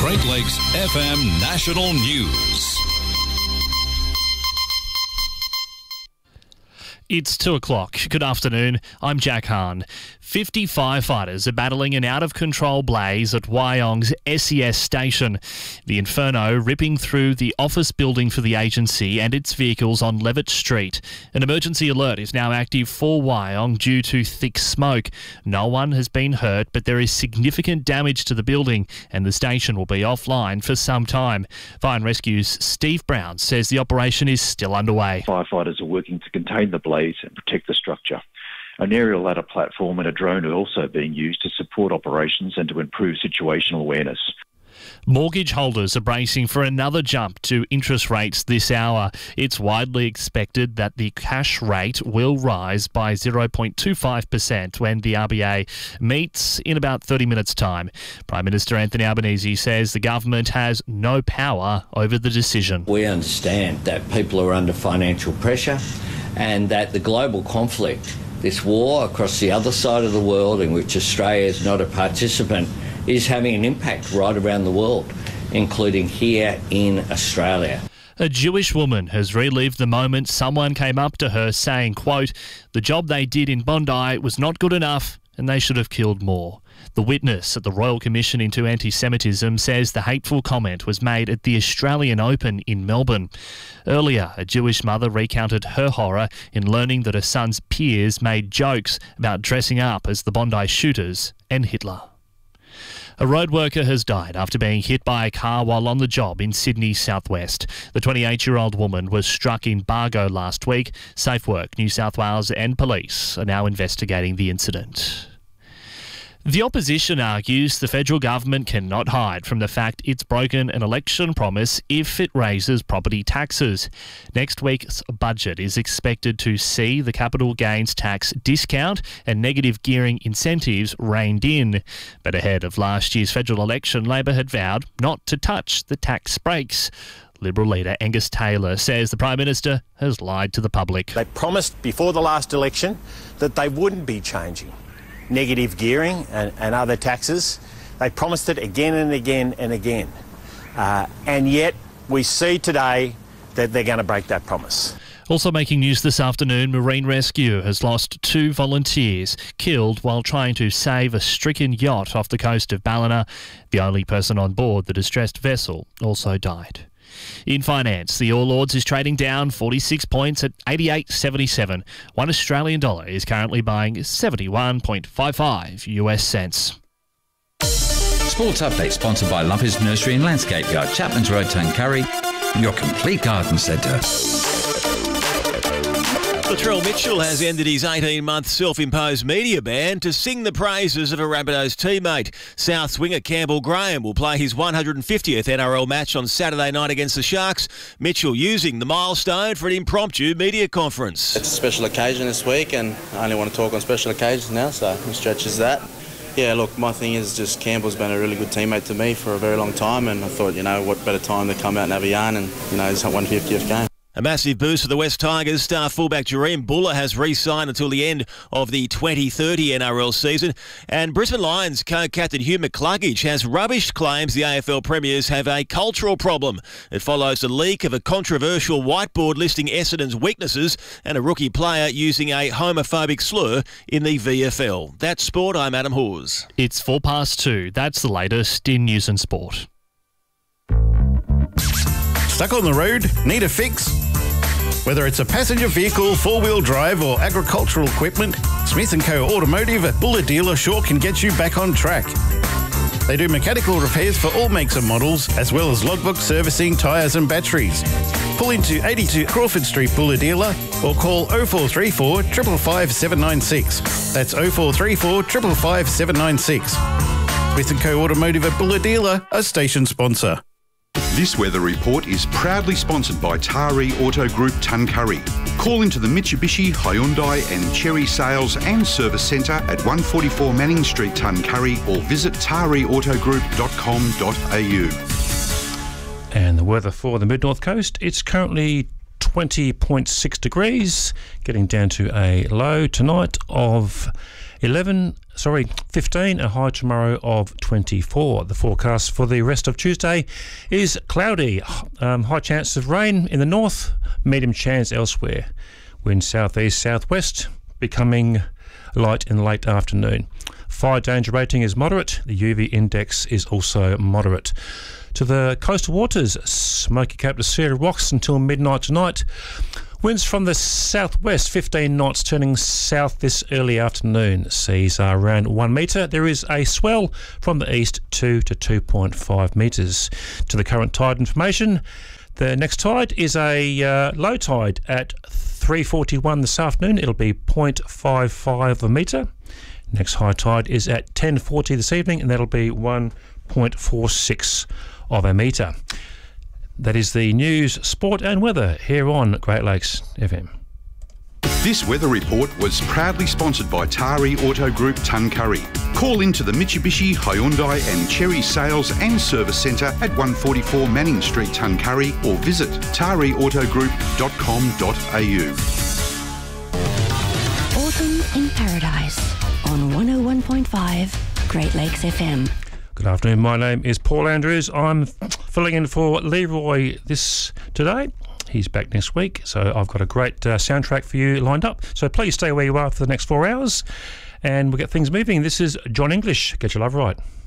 Great Lakes FM National News. It's 2 o'clock. Good afternoon. I'm Jack Hahn. 50 firefighters are battling an out-of-control blaze at Wyong's SES station. The inferno ripping through the office building for the agency and its vehicles on Levitt Street. An emergency alert is now active for Wyong due to thick smoke. No one has been hurt, but there is significant damage to the building and the station will be offline for some time. Fire and Rescue's Steve Brown says the operation is still underway. Firefighters are working to contain the blaze and protect the structure. An aerial ladder platform and a drone are also being used to support operations and to improve situational awareness. Mortgage holders are bracing for another jump to interest rates this hour. It's widely expected that the cash rate will rise by 0.25% when the RBA meets in about 30 minutes' time. Prime Minister Anthony Albanese says the government has no power over the decision. We understand that people are under financial pressure and that the global conflict, this war across the other side of the world in which Australia is not a participant, is having an impact right around the world, including here in Australia. A Jewish woman has relived the moment someone came up to her saying, quote, "The job they did in Bondi was not good enough and they should have killed more." The witness at the Royal Commission into Anti-Semitism says the hateful comment was made at the Australian Open in Melbourne. Earlier, a Jewish mother recounted her horror in learning that her son's peers made jokes about dressing up as the Bondi shooters and Hitler. A road worker has died after being hit by a car while on the job in Sydney's southwest. The 28-year-old woman was struck in Bargo last week. SafeWork New South Wales and police are now investigating the incident. The opposition argues the federal government cannot hide from the fact it's broken an election promise if it raises property taxes. Next week's budget is expected to see the capital gains tax discount and negative gearing incentives reined in. But ahead of last year's federal election, Labor had vowed not to touch the tax breaks. Liberal leader Angus Taylor says the Prime Minister has lied to the public. They promised before the last election that they wouldn't be changing negative gearing and other taxes. They promised it again and again and again. And yet we see today that they're going to break that promise. Also making news this afternoon, Marine Rescue has lost 2 volunteers killed while trying to save a stricken yacht off the coast of Ballina. The only person on board the distressed vessel also died. In finance, the All Ords is trading down 46 points at 88.77. One Australian dollar is currently buying 71.55 US cents. Sports Update sponsored by Lumpers Nursery and Landscape Yard, Chapman's Road, Tuncurry, your complete garden centre. Latrell Mitchell has ended his 18-month self-imposed media ban to sing the praises of a Rabbitohs teammate. South swinger Campbell Graham will play his 150th NRL match on Saturday night against the Sharks. Mitchell using the milestone for an impromptu media conference. It's a special occasion this week and I only want to talk on special occasions now, so it stretches that. Yeah, look, my thing is just Campbell's been a really good teammate to me for a very long time and I thought, what better time to come out and have a yarn and, his 150th game. A massive boost for the West Tigers. Star fullback Jareem Buller has re-signed until the end of the 2030 NRL season. And Brisbane Lions co-captain Hugh McCluggage has rubbished claims the AFL Premiers have a cultural problem. It follows the leak of a controversial whiteboard listing Essendon's weaknesses and a rookie player using a homophobic slur in the VFL. That's sport. I'm Adam Hawes. It's 2:04. That's the latest in news and sport. Stuck on the road? Need a fix? Whether it's a passenger vehicle, four-wheel drive or agricultural equipment, Smith & Co Automotive at Buller Dealer sure can get you back on track. They do mechanical repairs for all makes and models, as well as logbook servicing, tyres and batteries. Pull into 82 Crawford Street Buller Dealer or call 0434 555 796. That's 0434 555 796. Smith & Co Automotive at Buller Dealer, a station sponsor. This weather report is proudly sponsored by Taree Auto Group Tuncurry. Call into the Mitsubishi, Hyundai and Chery Sales and Service Centre at 144 Manning Street, Tuncurry or visit tareautogroup.com.au. And the weather for the Mid-North Coast, it's currently 20.6 degrees, getting down to a low tonight of 15, a high tomorrow of 24. The forecast for the rest of Tuesday is cloudy. High chance of rain in the north, medium chance elsewhere. Wind southeast, southwest, becoming light in late afternoon. Fire danger rating is moderate. The UV index is also moderate. To the coastal waters, Smoky Cape to Sierra Rocks until midnight tonight. Winds from the southwest, 15 knots, turning south this early afternoon. Seas are around 1 metre. There is a swell from the east, 2 to 2.5 metres. To the current tide information, the next tide is a low tide at 3:41 this afternoon. It'll be 0.55 of a metre. Next high tide is at 10:40 this evening, and that'll be 1.46 of a metre. That is the news, sport and weather here on Great Lakes FM. This weather report was proudly sponsored by Tari Auto Group Tuncurry. Call into the Mitsubishi, Hyundai and Cherry Sales and Service Centre at 144 Manning Street, Tuncurry, or visit tariautogroup.com.au. Autumn in Paradise on 101.5 Great Lakes FM. Good afternoon, my name is Paul Andrews. I'm filling in for Leroy today. He's back next week, so I've got a great soundtrack for you lined up. So please stay where you are for the next 4 hours, and we'll get things moving. This is John English. Get your love right.